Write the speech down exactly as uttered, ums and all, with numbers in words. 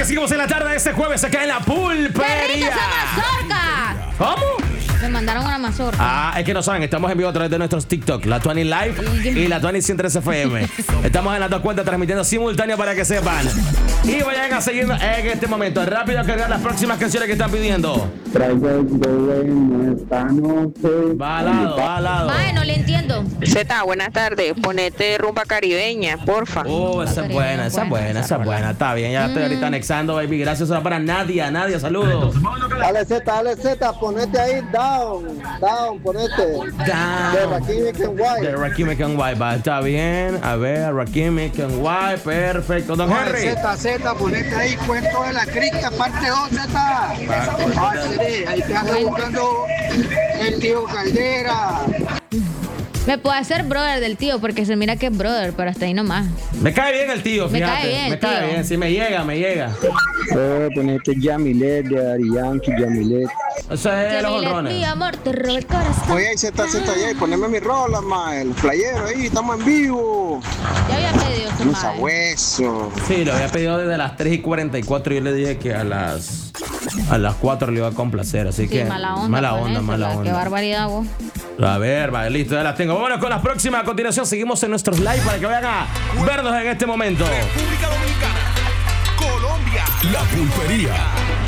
que seguimos en la tarde de este jueves acá en la pulpería. ¡Perritos a mazorca! ¿Cómo? Me mandaron una mazorca. Ah, es que no saben, estamos en vivo a través de nuestros TikTok, la Tuani Live y la Tuani ciento tres F M. Estamos en las dos cuentas transmitiendo simultáneo para que sepan. Y vayan a seguir en este momento. Rápido a cargar las próximas canciones que están pidiendo. Traigo el bueno esta noche. Va al lado, va al lado. Ay, no le entiendo. Z, buenas tardes. Ponete rumba caribeña, porfa. Oh, esa es buena, esa es buena, esa es buena. Está bien, ya estoy ahorita anexando, baby. Gracias para Nadia. Nadia, saludos. Dale Z, dale Z, ponete ahí, down, down, ponete. Down. De Rakim and White. De Rakim and White, va, está bien. A ver, Rakim and White, perfecto. Don Henry. Z, Z, ponete ahí, cuento de la cripta, parte dos, Z. Ay, ahí te anda buscando el tío Caldera. Me puedo hacer brother del tío porque se mira que es brother, pero hasta ahí nomás. Me cae bien el tío, Me fíjate. cae bien el me cae tío. bien, sí, me llega, me llega. Eh, ponete Yamilet de Ari Yankee, Yamilet. Eso es de los Yamilet, honrones. mi amor, te robo el corazón. Oye, ahí Z, Z, ahí, poneme mi rola, ma, el playero ahí, estamos en vivo. Ya había pedido su Un madre. sabueso. Sí, lo había pedido desde las tres y cuarenta y cuatro y yo le dije que a las a las cuatro le iba a complacer, así Sí, que mala onda. mala con onda, eso, mala la- onda. Qué barbaridad, vos. A ver, vale, listo, ya las tengo. Vámonos con las próximas. A continuación seguimos en nuestros live para que vayan a vernos en este momento. República Dominicana, Colombia, La Pulpería.